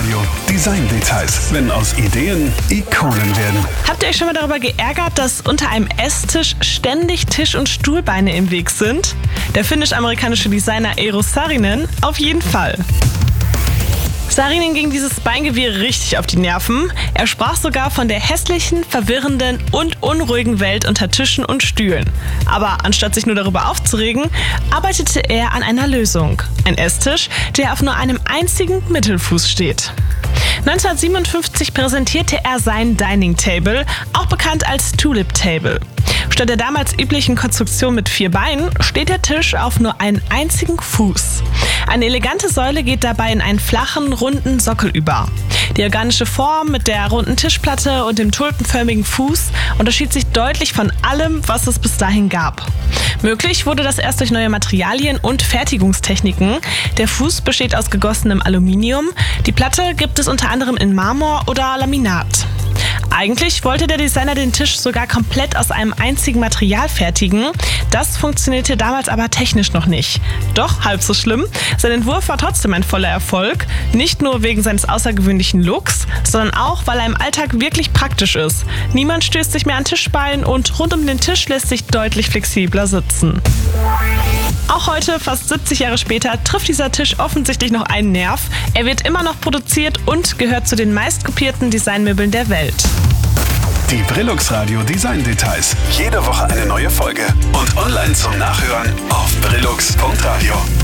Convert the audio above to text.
Radio. Design-Details, wenn aus Ideen Ikonen werden. Habt ihr euch schon mal darüber geärgert, dass unter einem Esstisch ständig Tisch- und Stuhlbeine im Weg sind? Der finnisch-amerikanische Designer Eero Saarinen auf jeden Fall. Saarinen ging dieses Beingewirr richtig auf die Nerven. Er sprach sogar von der hässlichen, verwirrenden und unruhigen Welt unter Tischen und Stühlen. Aber anstatt sich nur darüber aufzuregen, arbeitete er an einer Lösung. Ein Esstisch, der auf nur einem einzigen Mittelfuß steht. 1957 präsentierte er sein Dining Table, auch bekannt als Tulip Table. Statt der damals üblichen Konstruktion mit 4 Beinen steht der Tisch auf nur einen einzigen Fuß. Eine elegante Säule geht dabei in einen flachen, runden Sockel über. Die organische Form mit der runden Tischplatte und dem tulpenförmigen Fuß unterschied sich deutlich von allem, was es bis dahin gab. Möglich wurde das erst durch neue Materialien und Fertigungstechniken. Der Fuß besteht aus gegossenem Aluminium. Die Platte gibt es unter anderem in Marmor oder Laminat. Eigentlich wollte der Designer den Tisch sogar komplett aus einem einzigen Material fertigen. Das funktionierte damals aber technisch noch nicht. Doch halb so schlimm, sein Entwurf war trotzdem ein voller Erfolg. Nicht nur wegen seines außergewöhnlichen Looks, sondern auch, weil er im Alltag wirklich praktisch ist. Niemand stößt sich mehr an Tischbein und rund um den Tisch lässt sich deutlich flexibler sitzen. Auch heute, fast 70 Jahre später, trifft dieser Tisch offensichtlich noch einen Nerv. Er wird immer noch produziert und gehört zu den meistkopierten Designmöbeln der Welt. Die Brillux Radio Design-Details. Jede Woche eine neue Folge. Und online zum Nachhören auf brillux.radio.